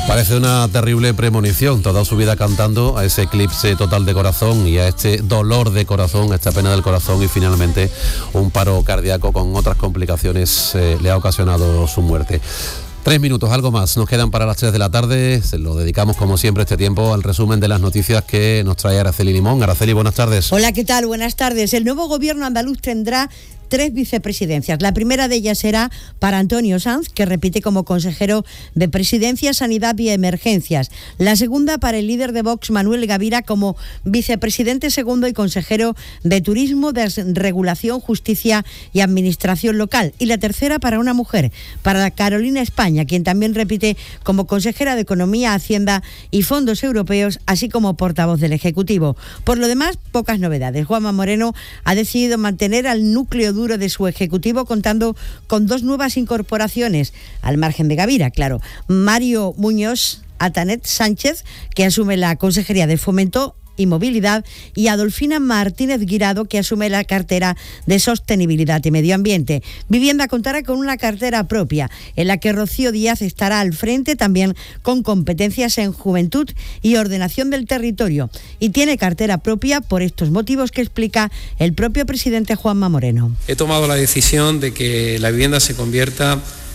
Parece una terrible premonición, toda su vida cantando a ese eclipse total de corazón y a este dolor de corazón, a esta pena del corazón, y finalmente un paro cardíaco con otras complicaciones le ha ocasionado su muerte. 3 minutos, algo más, nos quedan para las 3 de la tarde. Se lo dedicamos como siempre este tiempo al resumen de las noticias que nos trae Araceli Limón. Araceli, buenas tardes. Hola, ¿qué tal? Buenas tardes. El nuevo gobierno andaluz tendrá 3 vicepresidencias. La primera de ellas será para Antonio Sanz, que repite como consejero de Presidencia, Sanidad y Emergencias. La segunda para el líder de Vox, Manuel Gavira, como vicepresidente segundo y consejero de Turismo, Desregulación, Justicia y Administración Local. Y la tercera para una mujer, para Carolina España, quien también repite como consejera de Economía, Hacienda y Fondos Europeos, así como portavoz del Ejecutivo. Por lo demás, pocas novedades. Juanma Moreno ha decidido mantener al núcleo duro de su ejecutivo, contando con 2 nuevas incorporaciones, al margen de Gavira, claro. Mario Muñoz Atanet Sánchez, que asume la Consejería de Fomento y Movilidad, y Adolfina Martínez Guirado, que asume la cartera de Sostenibilidad y Medio Ambiente. Vivienda contará con una cartera propia, en la que Rocío Díaz estará al frente, también con competencias en Juventud y Ordenación del Territorio. Y tiene cartera propia por estos motivos que explica el propio presidente Juanma Moreno. He tomado la decisión de que la vivienda se convierta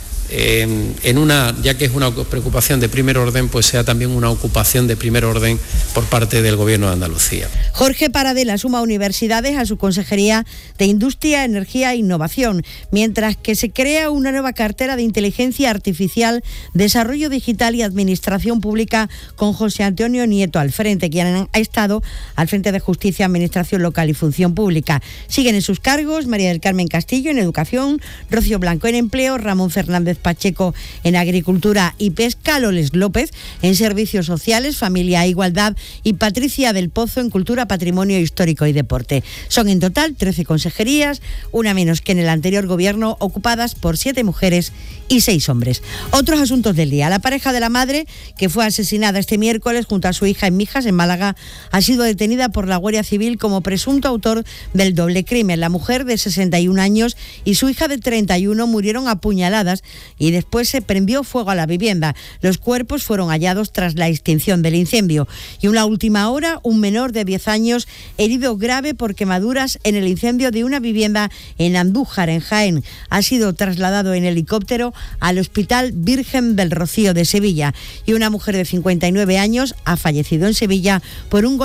en una, ya que es una preocupación de primer orden, pues sea también una ocupación de primer orden por parte del Gobierno de Andalucía. Jorge Paradela suma universidades a su Consejería de Industria, Energía e Innovación, mientras que se crea una nueva cartera de Inteligencia Artificial, Desarrollo Digital y Administración Pública, con José Antonio Nieto al frente, quien ha estado al frente de Justicia, Administración Local y Función Pública. Siguen en sus cargos María del Carmen Castillo en Educación, Rocío Blanco en Empleo, Ramón Fernández Pacheco en Agricultura y Pesca, Loles López en Servicios Sociales, Familia e Igualdad, y Patricia del Pozo en Cultura, Patrimonio Histórico y Deporte. Son en total 13 consejerías, una menos que en el anterior gobierno, ocupadas por 7 mujeres y 6 hombres. Otros asuntos del día. La pareja de la madre, que fue asesinada este miércoles junto a su hija en Mijas, en Málaga, ha sido detenida por la Guardia Civil como presunto autor del doble crimen. La mujer, de 61 años, y su hija, de 31, murieron apuñaladas y después se prendió fuego a la vivienda. Los cuerpos fueron hallados tras la extinción del incendio. Y una última hora, un menor de 10 años herido grave por quemaduras en el incendio de una vivienda en Andújar, en Jaén. Ha sido trasladado en helicóptero al Hospital Virgen del Rocío de Sevilla. Y una mujer de 59 años ha fallecido en Sevilla por un golpe